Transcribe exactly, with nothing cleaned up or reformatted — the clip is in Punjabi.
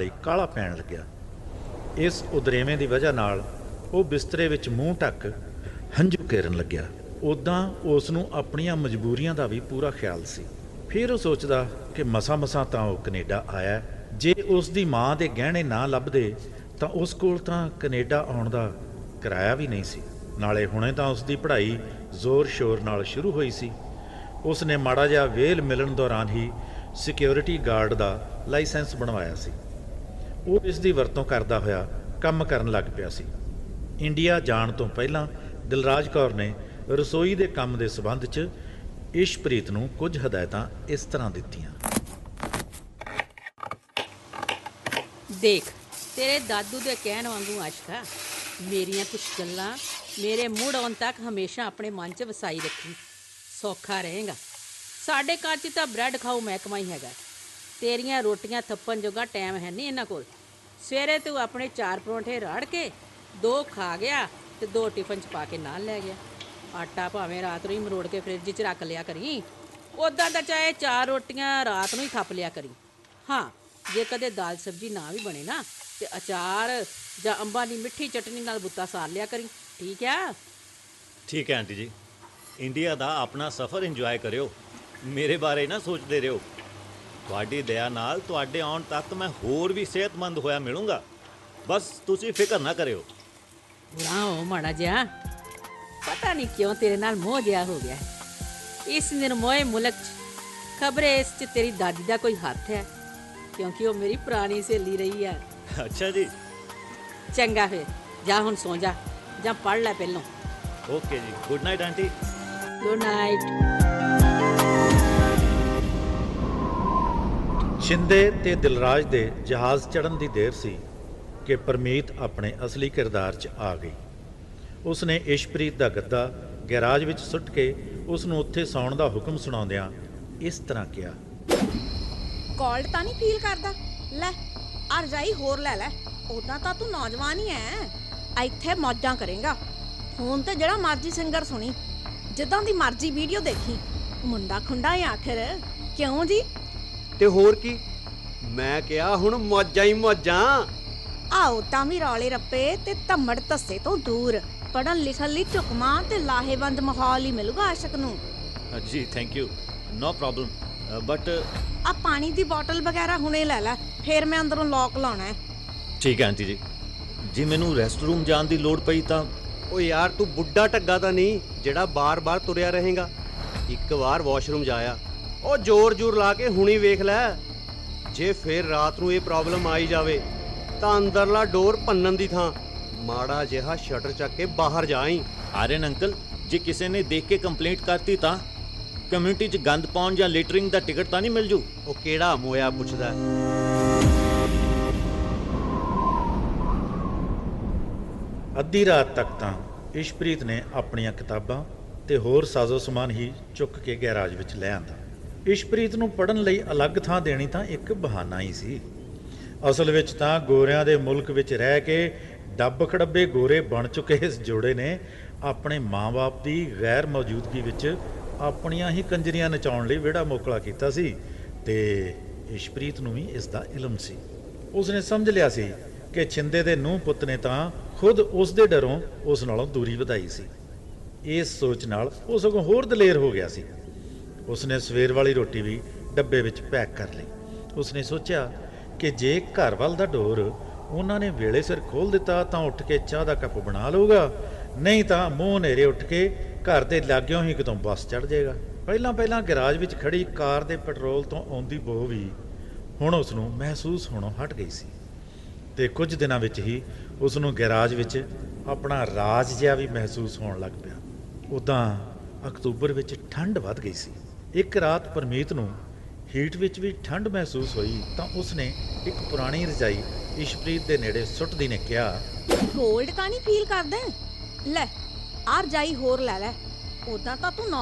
ਲਈ ਕਾਲਾ ਪੈਣ ਲੱਗਿਆ। ਇਸ ਉਦਰੇਵੇਂ ਦੀ ਵਜ੍ਹਾ ਨਾਲ ਉਹ ਬਿਸਤਰੇ ਵਿੱਚ ਮੂੰਹ ਢੱਕ ਹੰਝੂ ਕੇਰਨ ਲੱਗਿਆ। ਉੱਦਾਂ ਉਸ ਨੂੰ ਆਪਣੀਆਂ ਮਜਬੂਰੀਆਂ ਦਾ ਵੀ ਪੂਰਾ ਖਿਆਲ ਸੀ। ਫਿਰ ਉਹ ਸੋਚਦਾ ਕਿ ਮਸਾਂ ਮਸਾਂ ਤਾਂ ਉਹ ਕੈਨੇਡਾ ਆਇਆ, ਜੇ ਉਸ ਦੀ ਮਾਂ ਦੇ ਗਹਿਣੇ ਨਾ ਲੱਭਦੇ ਤਾਂ ਉਸ ਕੋਲ ਤਾਂ ਕੈਨੇਡਾ ਆਉਣ ਦਾ ਕਿਰਾਇਆ ਵੀ ਨਹੀਂ ਸੀ। ਨਾਲੇ ਹੁਣੇ ਤਾਂ ਉਸ ਦੀ ਪੜ੍ਹਾਈ ਜ਼ੋਰ ਸ਼ੋਰ ਨਾਲ ਸ਼ੁਰੂ ਹੋਈ ਸੀ। ਉਸ ਨੇ ਮਾੜਾ ਜਿਹਾ ਵੇਲ ਮਿਲਣ ਦੌਰਾਨ ਹੀ ਸਿਕਿਉਰਿਟੀ ਗਾਰਡ ਦਾ ਲਾਇਸੈਂਸ ਬਣਵਾਇਆ ਸੀ। ਉਹ ਇਸ ਦੀ ਵਰਤੋਂ ਕਰਦਾ ਹੋਇਆ ਕੰਮ ਕਰਨ ਲੱਗ ਪਿਆ ਸੀ। ਇੰਡੀਆ ਜਾਣ ਤੋਂ ਪਹਿਲਾਂ ਦਿਲਰਾਜ ਕੌਰ ਨੇ ਰਸੋਈ ਦੇ ਕੰਮ ਦੇ ਸਬੰਧ 'ਚ ਇਸ਼ਪ੍ਰੀਤ ਨੂੰ ਕੁਝ ਹਦਾਇਤਾਂ ਇਸ ਤਰ੍ਹਾਂ ਦਿੱਤੀਆਂ। ਦੇਖ, ਤੇਰੇ ਦਾਦੂ ਦੇ ਕਹਿਣ ਵਾਂਗੂ ਆਸ਼ਕਾ, ਮੇਰੀਆਂ ਕੁਛ ਗੱਲਾਂ ਮੇਰੇ ਮੁੜ ਆਉਣ ਤੱਕ ਹਮੇਸ਼ਾ ਆਪਣੇ ਮਨ 'ਚ ਵਸਾਈ ਰੱਖੀ। ਸੌਖਾ ਰਹੇਗਾ। ਸਾਡੇ ਘਰ 'ਚ ਤਾਂ ਬ੍ਰੈਡ ਖਾਓ ਮਹਿਕਮਾ ਹੀ ਹੈਗਾ। ਤੇਰੀਆਂ ਰੋਟੀਆਂ ਥੱਪਣ ਜੋਗਾ ਟਾਈਮ ਹੈ ਨਹੀਂ ਇਹਨਾਂ ਕੋਲ। ਸਵੇਰੇ ਤੂੰ ਆਪਣੇ ਚਾਰ ਪਰੌਂਠੇ ਰਾੜ ਕੇ ਦੋ ਖਾ ਗਿਆ ਤੇ ਦੋ ਟਿਫਨ 'ਚ ਪਾ ਕੇ ਨਾਲ ਲੈ ਗਿਆ। ਆਟਾ ਭਾਵੇਂ ਰਾਤ ਨੂੰ ਹੀ ਮਰੋੜ ਕੇ ਫਰਿੱਜ 'ਚ ਰੱਖ ਲਿਆ ਕਰੀ। ਉੱਦਾਂ ਤਾਂ ਚਾਹੇ ਚਾਰ ਰੋਟੀਆਂ ਰਾਤ ਨੂੰ ਹੀ ਥੱਪ ਲਿਆ ਕਰੀ। ਹਾਂ, ਜੇ ਕਦੇ ਦਾਲ ਸਬਜ਼ੀ ਨਾ ਵੀ ਬਣੇ ਨਾ ਤੇ ਅਚਾਰ ਜਾਂ ਅੰਬਾਂ ਦੀ ਮਿੱਠੀ ਚਟਨੀ ਨਾਲ ਬੁੱਤਾ ਸਾਰ ਲਿਆ ਕਰੀ। ਠੀਕ ਆ? ਠੀਕ ਹੈ ਆਂਟੀ ਜੀ। ਇੰਡੀਆ ਦਾ ਆਪਣਾ ਸਫ਼ਰ ਇੰਜੋਏ ਕਰਿਓ, ਮੇਰੇ ਬਾਰੇ ਨਾ ਸੋਚਦੇ ਰਹੋ। ਤੁਹਾਡੀ ਦਇਆ ਨਾਲ ਤੁਹਾਡੇ ਆਉਣ ਤੱਕ ਮੈਂ ਹੋਰ ਵੀ ਸਿਹਤਮੰਦ ਹੋਇਆ ਮਿਲੂੰਗਾ। ਬਸ ਤੁਸੀਂ ਫਿਕਰ ਨਾ ਕਰਿਓ। ਬੁਰਾ ਹੋ ਮਾੜਾ ਜਿਹਾ, ਪਤਾ ਨਹੀਂ ਕਿਉਂ ਤੇਰੇ ਨਾਲ ਮੋਹ ਜਿਹਾ ਹੋ ਗਿਆ। ਇਸ ਨਿਰਮੋਏ ਮੁਲਕ 'ਚ ਖਬਰੇ ਇਸ 'ਚ ਤੇਰੀ ਦਾਦੀ ਦਾ ਕੋਈ ਹੱਥ ਹੈ, ਕਿਉਂਕਿ ਉਹ ਮੇਰੀ ਪੁਰਾਣੀ ਸਹੇਲੀ ਰਹੀ ਹੈ। ਅੱਛਾ ਜੀ। ਚੰਗਾ ਫਿਰ ਜਾ, ਹੁਣ ਸੌਂ ਜਾ ਜਾਂ ਪੜ੍ਹ ਲੈ ਪਹਿਲੋਂ। ਓਕੇ ਜੀ, good night aunty. Good night. ਸ਼ਿੰਦੇ ਤੇ ਦਿਲਰਾਜ ਦੇ ਜਹਾਜ਼ ਚੜ੍ਹਨ ਦੀ ਦੇਰ ਸੀ ਕਿ ਪਰਮੀਤ ਆਪਣੇ ਅਸਲੀ ਕਿਰਦਾਰ 'ਚ ਆ ਗਈ। ਉਸ ਨੇ ਇਸ਼ਪ੍ਰੀਤ ਦਾ ਗੱਦਾ ਗੈਰਾਜ ਵਿੱਚ ਸੁੱਟ ਕੇ ਉਸ ਨੂੰ ਉੱਥੇ ਸੌਣ ਦਾ ਹੁਕਮ ਸੁਣਾਉਂਦਿਆਂ ਇਸ ਤਰ੍ਹਾਂ ਕਿਹਾ। ਕੋਲਡ ਤਾਂ ਨਹੀਂ ਫੀਲ ਕਰਦਾ? ਲੈ ਆ ਰਜਾਈ ਹੋਰ ਲੈ ਲੈ। ਉਦਾਂ ਤਾਂ ਤੂੰ ਨੌਜਵਾਨ ਹੀ ਐ, ਇੱਥੇ ਮੌਜਾਂ ਕਰੇਗਾ। ਫੋਨ ਤੇ ਜਿਹੜਾ ਮਰਜ਼ੀ ਸਿੰਗਰ ਸੁਣੀ, ਜਿੱਦਾਂ ਦੀ ਮਰਜ਼ੀ ਵੀਡੀਓ ਦੇਖੀ। ਮੁੰਡਾ ਖੁੰਡਾ ਹੈ ਆਖਿਰ, ਕਿਉਂ ਜੀ? ਤੇ ਹੋਰ ਕੀ, ਮੈਂ ਕਿਹਾ ਹੁਣ ਮੌਜਾਂ ਹੀ ਮੌਜਾਂ। ਆਓ ਤਾਂ ਵੀ ਰੌਲੇ ਰੱਪੇ ਤੇ ਧੰਮੜ ਧੱਸੇ ਤੋਂ ਦੂਰ ਪੜ੍ਹਨ ਲਿਖਣ ਲਈ ਢੁਕਵਾਂ ਤੇ ਲਾਹੇਵੰਦ ਮਾਹੌਲ ਹੀ ਮਿਲੂਗਾ ਆਸ਼ਕ ਨੂੰ। ਜੀ thank you, no problem. But ਆ ਪਾਣੀ ਦੀ ਬੋਟਲ ਵਗੈਰਾ ਹੁਣੇ ਲੈ ਲੈ, ਫੇਰ ਮੈਂ ਅੰਦਰੋਂ ਲੌਕ ਲਾਉਣਾ ਹੈ। ਠੀਕ ਹੈ ਆਂਟੀ ਜੀ। ਜੇ ਮੈਨੂੰ ਰੈਸਟ ਰੂਮ ਜਾਣ ਦੀ ਲੋੜ ਪਈ ਤਾਂ? ਓ ਯਾਰ ਤੂੰ ਬੁੱਢਾ ਢੱਗਾ ਤਾਂ ਨਹੀਂ ਜਿਹੜਾ ਬਾਰ-ਬਾਰ ਤੁਰਿਆ ਰਹੇਗਾ। ਇੱਕ ਵਾਰ ਵਾਸ਼ਰੂਮ ਜਾਇਆ, ਉਹ ਜ਼ੋਰ ਜ਼ੋਰ ਲਾ ਕੇ ਹੁਣੀ ਵੇਖ ਲੈ। ਜੇ ਫੇਰ ਰਾਤ ਨੂੰ ਇਹ ਪ੍ਰੋਬਲਮ ਆਈ ਜਾਵੇ ਤਾਂ ਅੰਦਰਲਾ ਡੋਰ ਭੰਨਣ ਦੀ ਥਾਂ ਮਾੜਾ ਜਿਹਾ ਸ਼ਟਰ ਚੱਕ ਕੇ ਬਾਹਰ ਜਾਈਂ। ਆਰਿਅਨ ਅੰਕਲ, ਜੇ ਕਿਸੇ ਨੇ ਦੇਖ ਕੇ ਕੰਪਲੇਂਟ ਕਰਤੀ ਤਾਂ ਕਮਿਊਨਿਟੀ 'ਚ ਗੰਦ ਪਾਉਣ ਜਾਂ ਲਿਟਰਿੰਗ ਦਾ ਟਿਕਟ ਤਾਂ ਨਹੀਂ ਮਿਲ ਜੂ? ਉਹ ਕਿਹੜਾ ਮੋਇਆ ਪੁੱਛਦਾ। ਅੱਧੀ ਰਾਤ ਤੱਕ ਤਾਂ ਇਸ਼ਪ੍ਰੀਤ ਨੇ ਆਪਣੀਆਂ ਕਿਤਾਬਾਂ ਤੇ ਹੋਰ ਸਾਜ਼ੋ ਸਮਾਨ ਹੀ ਚੁੱਕ ਕੇ ਗੈਰਾਜ ਵਿੱਚ ਲੈ ਆਂਦਾ। ਇਸ਼ਪ੍ਰੀਤ ਨੂੰ ਪੜ੍ਹਨ ਲਈ ਅਲੱਗ ਥਾਂ ਦੇਣੀ ਤਾਂ ਇੱਕ ਬਹਾਨਾ ਹੀ ਸੀ। ਅਸਲ ਵਿੱਚ ਤਾਂ ਗੋਰਿਆਂ ਦੇ ਮੁਲਕ ਵਿੱਚ ਰਹਿ ਕੇ ਡੱਬ ਖੜੱਬੇ ਗੋਰੇ ਬਣ ਚੁੱਕੇ ਇਸ ਜੋੜੇ ਨੇ ਆਪਣੇ ਮਾਂ-ਬਾਪ ਦੀ ਗੈਰ ਮੌਜੂਦਗੀ ਵਿੱਚ ਆਪਣੀਆਂ ਹੀ ਕੰਜਰੀਆਂ ਨਚਾਉਣ ਲਈ ਵਿਹੜਾ ਮੋਕਲਾ ਕੀਤਾ ਸੀ ਤੇ ਇਸ਼ਪ੍ਰੀਤ ਨੂੰ ਵੀ ਇਸ ਦਾ ਇਲਮ ਸੀ। ਉਸਨੇ ਸਮਝ ਲਿਆ ਸੀ ਕਿ ਛਿੰਦੇ ਦੇ ਨੂੰਹ ਪੁੱਤ ਨੇ ਤਾਂ ਖੁਦ ਉਸ ਦੇ ਡਰੋਂ ਉਸ ਨਾਲੋਂ ਦੂਰੀ ਵਧਾਈ ਸੀ। ਇਸ ਸੋਚ ਨਾਲ ਉਹ ਸਗੋਂ ਹੋਰ ਦਲੇਰ ਹੋ ਗਿਆ ਸੀ। ਉਸਨੇ ਸਵੇਰ ਵਾਲੀ ਰੋਟੀ ਵੀ ਡੱਬੇ ਵਿੱਚ ਪੈਕ ਕਰ ਲਈ। ਉਸਨੇ ਸੋਚਿਆ ਕਿ ਜੇ ਘਰ ਵੱਲ ਦਾ ਡੋਰ ਉਹਨਾਂ ਨੇ ਵੇਲੇ ਸਿਰ ਖੋਲ੍ਹ ਦਿੱਤਾ ਤਾਂ ਉੱਠ ਕੇ ਚਾਹ ਦਾ ਕੱਪ ਬਣਾ ਲਊਗਾ, ਨਹੀਂ ਤਾਂ ਮੂੰਹ ਹਨੇਰੇ ਉੱਠ ਕੇ ਘਰ ਦੇ ਲਾਗਿਓਂ ਹੀ ਕਿਤੋਂ ਬੱਸ ਚੜ੍ਹ ਜਾਏਗਾ। ਪਹਿਲਾਂ ਪਹਿਲਾਂ ਗੈਰਾਜ ਵਿੱਚ ਖੜੀ ਕਾਰ ਦੇ ਪੈਟਰੋਲ ਤੋਂ ਆਉਂਦੀ ਬੋ ਵੀ ਹੁਣ ਉਸ ਨੂੰ ਮਹਿਸੂਸ ਹੋਣੋਂ ਹਟ ਗਈ ਸੀ ਤੇ ਕੁਝ ਦਿਨਾਂ ਵਿੱਚ ਹੀ ਉਸ ਨੂੰ ਗੈਰਾਜ ਵਿੱਚ ਆਪਣਾ ਰਾਜ ਜਿਹਾ ਵੀ ਮਹਿਸੂਸ ਹੋਣ ਲੱਗ ਪਿਆ। ਉੱਦਾਂ ਅਕਤੂਬਰ ਵਿੱਚ ਠੰਡ ਵੱਧ ਗਈ ਸੀ। ਇੱਕ ਰਾਤ ਪਰਮੀਤ ਨੂੰ ਹੀਟ ਵਿੱਚ ਵੀ ਠੰਡ ਮਹਿਸੂਸ ਹੋਈ ਤਾਂ ਉਸਨੇ ਇੱਕ ਪੁਰਾਣੀ ਰਜਾਈ ਇਸ਼ਪ੍ਰੀਤ ਦੇ ਨੇੜੇ ਸੁੱਟਦੀ ਨੇ ਕਿਹਾ, ਕੋਲਡ ਤਾਂ ਨਹੀਂ ਫੀਲ ਕਰਦਾ? ਲੈ ਆ ਰਜਾਈ ਹੋਰ ਲੈ ਲੈ। ਉਦਾਂ ਤਾਂ ਤੂੰ